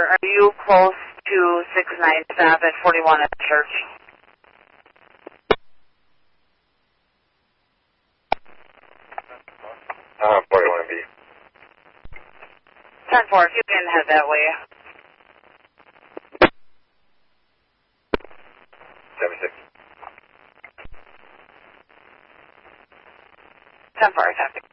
are you close to 697-41 at the church? 41B. 10-4, if you can head that way. 76. 10-4, copy.